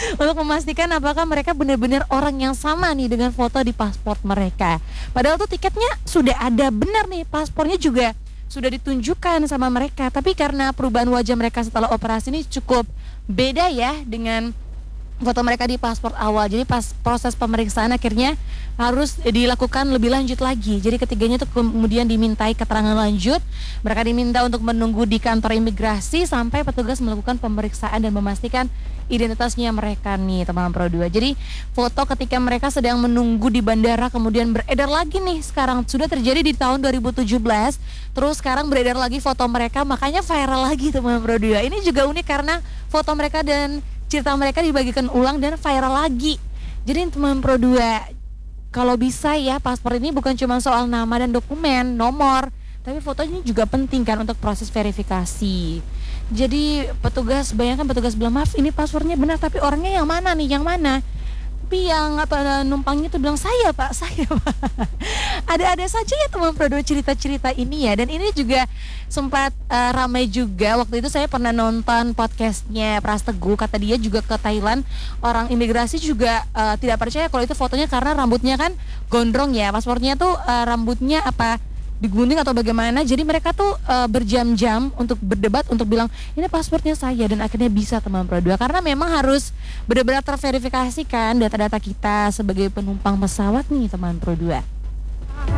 untuk memastikan apakah mereka benar-benar orang yang sama nih dengan foto di paspor mereka. Padahal tuh tiketnya sudah ada benar nih, paspornya juga sudah ditunjukkan sama mereka. Tapi karena perubahan wajah mereka setelah operasi ini cukup beda ya dengan foto mereka di paspor awal. Jadi pas proses pemeriksaan akhirnya harus dilakukan lebih lanjut lagi. Jadi ketiganya itu kemudian dimintai keterangan lanjut. Mereka diminta untuk menunggu di kantor imigrasi sampai petugas melakukan pemeriksaan dan memastikan identitasnya mereka nih teman Pro 2. Jadi foto ketika mereka sedang menunggu di bandara kemudian beredar lagi nih sekarang. Sudah terjadi di tahun 2017. Terus sekarang beredar lagi foto mereka, makanya viral lagi teman Pro 2. Ini juga unik karena foto mereka dan cerita mereka dibagikan ulang dan viral lagi. Jadi teman Pro 2, kalau bisa ya paspor ini bukan cuma soal nama dan dokumen, nomor, tapi foto ini juga penting kan untuk proses verifikasi. Jadi bayangkan petugas bilang, maaf ini paspornya benar tapi orangnya yang mana nih, yang mana? Tapi yang numpangnya tuh bilang saya pak. Ada saja ya teman Pro 2 cerita-cerita ini ya. Dan ini juga sempat ramai juga. Waktu itu saya pernah nonton podcastnya Pras Teguh. Kata dia juga ke Thailand, orang imigrasi juga tidak percaya kalau itu fotonya karena rambutnya kan gondrong ya. Paspornya tuh rambutnya apa digunting atau bagaimana. Jadi mereka tuh berjam-jam untuk berdebat untuk bilang ini paspornya saya, dan akhirnya bisa teman Pro 2 karena memang harus benar-benar terverifikasi kan data-data kita sebagai penumpang pesawat nih teman Pro 2.